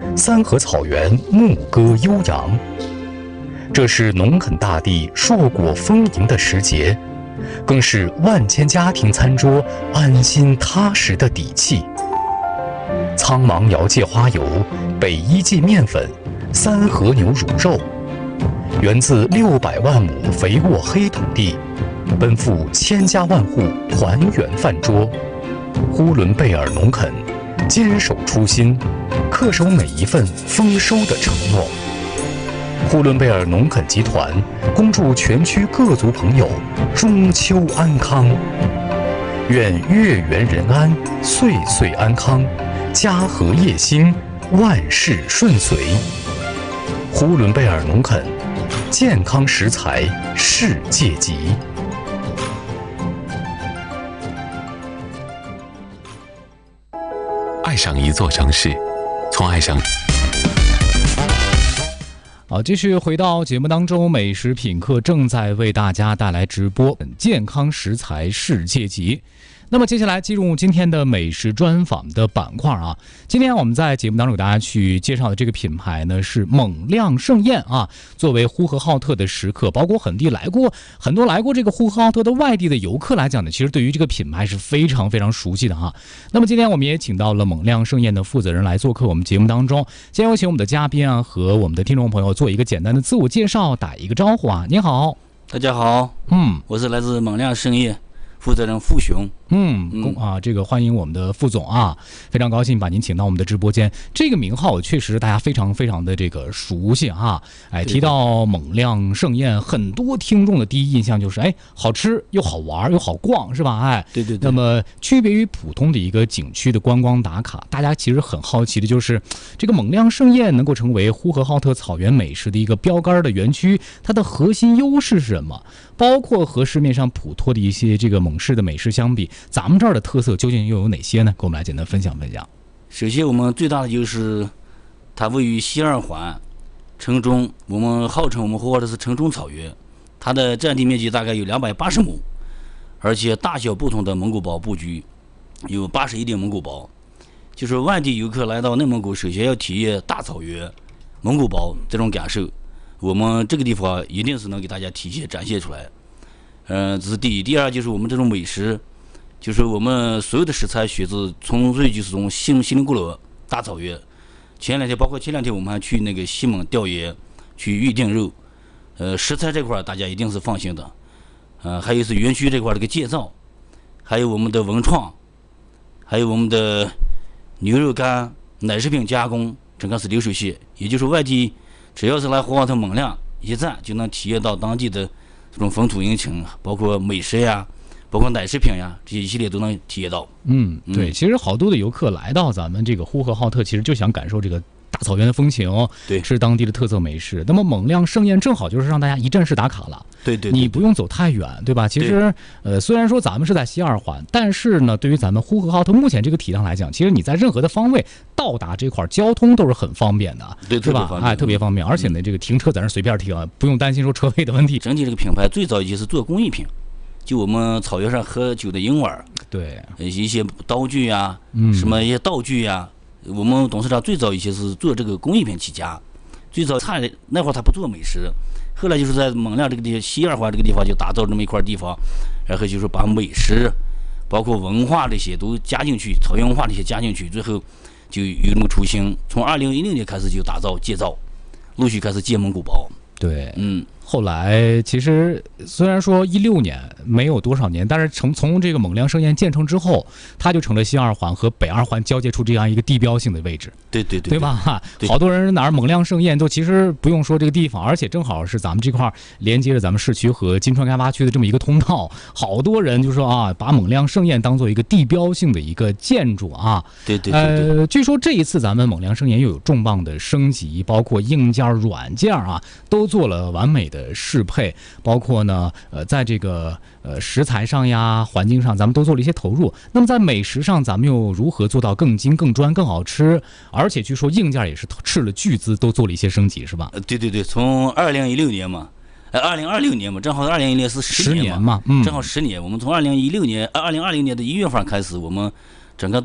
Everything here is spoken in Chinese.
三河草原牧歌悠扬。这是农垦大地硕果丰盈的时节，更是万千家庭餐桌安心踏实的底气。苍芒瑶界花油，北一界面粉，三河牛乳肉，源自600万亩肥沃黑土地，奔赴千家万户团圆饭桌。呼伦贝尔农垦坚守初心，恪守每一份丰收的承诺。呼伦贝尔农垦集团恭祝全区各族朋友中秋安康，愿月圆人安，岁岁安康，家和业兴，万事顺遂。呼伦贝尔农垦，健康食材世界级。 爱上一座城市，从爱上。 好，继续回到节目当中，美食品客正在为大家带来直播健康食材世界级。那么接下来进入今天的美食专访的板块啊。今天我们在节目当中给大家去介绍的这个品牌呢是蒙亮盛宴啊。作为呼和浩特的食客，包括很多来过这个呼和浩特的外地的游客来讲呢，其实对于这个品牌是非常非常熟悉的哈。那么今天我们也请到了蒙亮盛宴的负责人来做客我们节目当中。先有请我们的嘉宾啊和我们的听众朋友做一个简单的自我介绍，打一个招呼啊。你好。 大家好，我是来自蒙亮盛宴负责人傅雄。 这个欢迎我们的傅总啊，非常高兴把您请到我们的直播间。这个名号确实大家非常非常的这个熟悉啊。提到蒙亮盛宴，很多听众的第一印象就是好吃又好玩又好逛，是吧？ 对。 那么区别于普通的一个景区的观光打卡，大家其实很好奇的就是这个蒙亮盛宴能够成为呼和浩特草原美食的一个标杆的园区，它的核心优势是什么？包括和市面上普托的一些这个蒙氏的美食相比，咱们这儿的特色究竟又有哪些呢？给我们来简单分享分享。 首先我们最大的就是它位于西二环城中，我们号称我们呼和浩特是城中草原，它的占地面积大概有280亩，而且大小不同的蒙古包布局，有81顶蒙古包。就是外地游客来到内蒙古，首先要体验大草原蒙古包这种感受，我们这个地方一定是能给大家体现展现出来。这是第一。第二就是我们这种美食，就是我们所有的食材选自纯粹就是从锡林郭勒大草原。前两天我们还去那个西蒙调研，去预定肉。食材这块大家一定是放心的。还有是园区这块这个建造，还有我们的文创，还有我们的牛肉干、奶食品加工，整个是流水线。也就是外地只要是来呼和浩特蒙亮一站，就能体验到当地的这种风土人情，包括美食呀，包括奶食品呀，这些一系列都能体验到。 对，其实好多的游客来到咱们这个呼和浩特，其实就想感受这个大草原的风情， 对， 吃当地的特色美食。那么蒙亮盛宴正好就是让大家一站式打卡了。 对， 你不用走太远，对吧？其实虽然说咱们是在西二环，但是呢，对于咱们呼和浩特目前这个体量来讲，其实你在任何的方位到达这块交通都是很方便的， 对， 是吧？特别方便。而且呢，这个停车在那随便停，不用担心说车位的问题。 整体这个品牌最早就是做工艺品，就我们草原上喝酒的银碗， 对， 一些刀具呀，什么一些道具呀，我们董事长最早一些是做这个工艺品起家。最早菜那会儿他不做美食，后来就是在蒙亮这个地方西二环这个地方就打造这么一块地方，然后就是把美食包括文化这些都加进去，草原文化这些加进去，最后就有那么雏形。从2016年开始就打造建造，陆续开始建蒙古包。 对，后来其实虽然说16年没有多少年，但是从这个蒙亮盛宴建成之后，它就成了西二环和北二环交界处这样一个地标性的位置。对吧？好多人哪儿蒙亮盛宴都其实不用说这个地方，而且正好是咱们这块连接着咱们市区和金川开发区的这么一个通道，好多人就说啊，把蒙亮盛宴当做一个地标性的一个建筑啊。 对。 据说这一次咱们蒙亮盛宴又有重磅的升级，包括硬件、软件啊，都做了完美的适配，包括呢，在这个食材上呀、环境上，咱们都做了一些投入。那么在美食上，咱们又如何做到更精、更专、更好吃？而且据说硬件也是斥了巨资，都做了一些升级，是吧？ 对，从2016年嘛，2026年嘛，正好2016年是10年嘛，正好10年。我们从2020年的1月份开始，我们整个